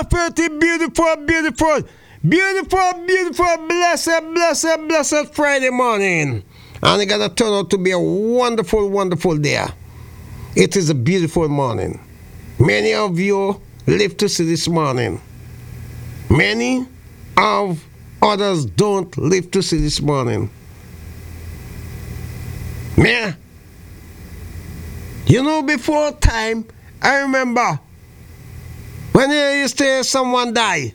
pretty beautiful, beautiful, beautiful, beautiful, blessed, blessed, blessed Friday morning. And it's going to turn out to be a wonderful, wonderful day. It is a beautiful morning. Many of you live to see this morning. Many of others don't live to see this morning. Man, you know, before time, I remember when you used to hear someone die.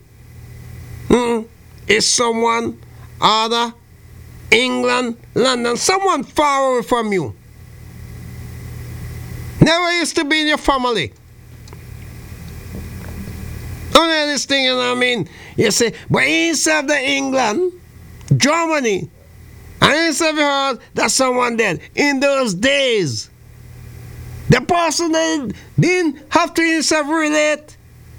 It's someone other, England, London, someone far away from you. Never used to be in your family. Only this thing, you know what I mean? You say, but instead of the England, Germany, and instead of heard that someone dead. In those days, the person didn't have to himself relate.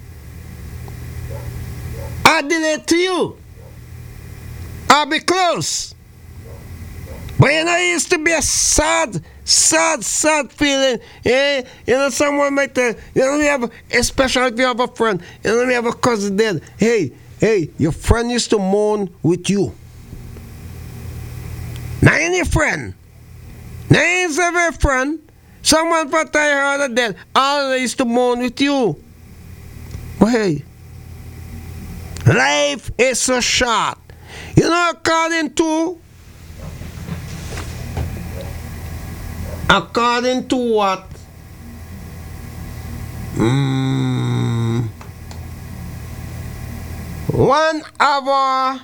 I relate to you. I'll be close. But you know, it used to be a sad feeling. Yeah? You know, someone might, you know, we have, especially if you have a friend, you know, we have a cousin dead. Hey, your friend used to mourn with you. Not any friend. Not any friend. Someone that I heard of dead, all they used to mourn with you. But hey, life is so short. You know, according to what? One hour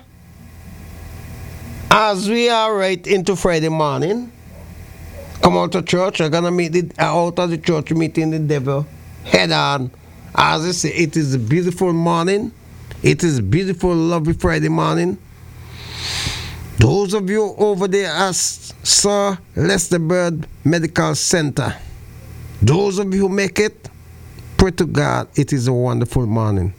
as we are right into Friday morning, come out to church. I'm gonna meet out of the church meeting the devil head on. As I say, it is a beautiful morning. It is a beautiful, lovely Friday morning. Those of you over there at Sir Lester Bird Medical Center, those of you who make it, pray to God, it is a wonderful morning.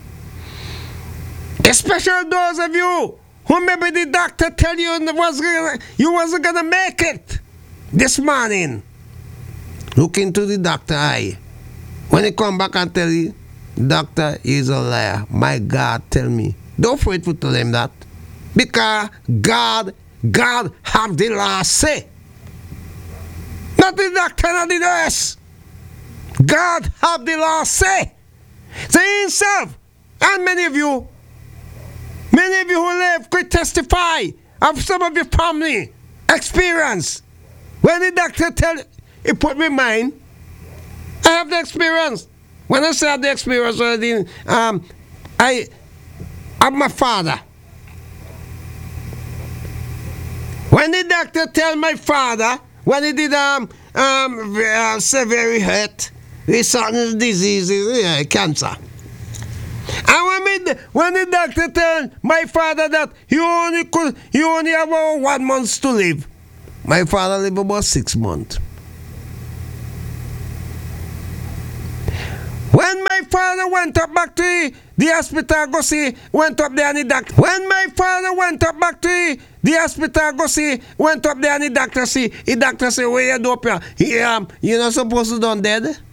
Especially those of you who maybe the doctor tell you you wasn't gonna make it this morning. Look into the doctor eye. When he come back and tell you, doctor is a liar. My God, tell me. Don't afraid to tell him that. Because God have the last say. Not the doctor, not the nurse. God have the last say. Say himself. And many of you who live could testify of some of your family experience. When the doctor tell, it put me in mind, I have the experience. When I say I have the experience, I have my father. When the doctor tell my father, when he did severe hurt, with certain diseases, cancer. And when the doctor tell my father that he only have about 1 month to live, my father lived about 6 months. When my father went up back to the hospital, went up there and the doctor. When my father went up back to the hospital, went up there and the doctor say, where you do up here? You're not supposed to done dead.